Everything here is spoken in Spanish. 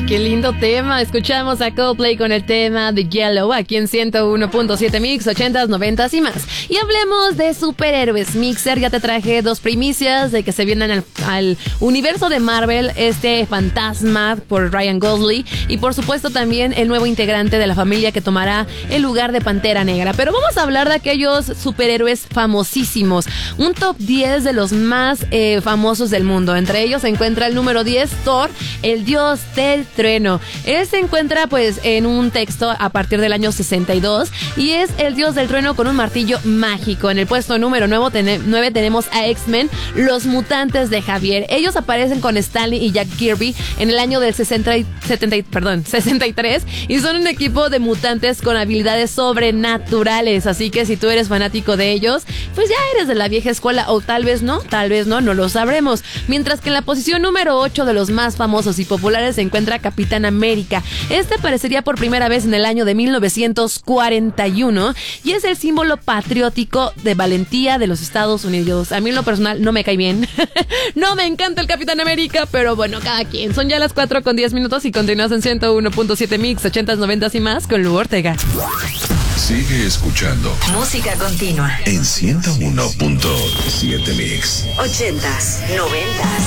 qué lindo tema. Escuchamos a Coldplay con el tema de Yellow aquí en 101.7 Mix, 80s, 90s y más. Y hablemos de superhéroes. Mixer, ya te traje 2 primicias de que se vienen al universo de Marvel, este Fantasma por Ryan Gosling y por supuesto también el nuevo integrante de la familia que tomará el lugar de Pantera Negra. Pero vamos a hablar de aquellos superhéroes famosísimos. Un top 10 de los más famosos del mundo. Entre ellos se encuentra el número 10, Thor, el dios del trueno. Él se encuentra pues en un texto a partir del año 62 y es el dios del trueno con un martillo mágico. En el puesto número 9 tenemos a X-Men, los mutantes de Javier. Ellos aparecen con Stanley y Jack Kirby en el año del 63 y son un equipo de mutantes con habilidades sobrenaturales. Así que si tú eres fanático de ellos, pues ya eres de la vieja escuela o tal vez no lo sabremos. Mientras que en la posición número 8 de los más famosos y populares se encuentra Capitán América. Este aparecería por primera vez en el año de 1941 y es el símbolo patriótico de valentía de los Estados Unidos. A mí en lo personal no me cae bien. No me encanta el Capitán América, pero bueno, cada quien. Son ya las 4:10 y continúas en 101.7 Mix, 80s, 90s y más con Lu Ortega. Sigue escuchando música continua en 101.7 Mix. 80s, 90s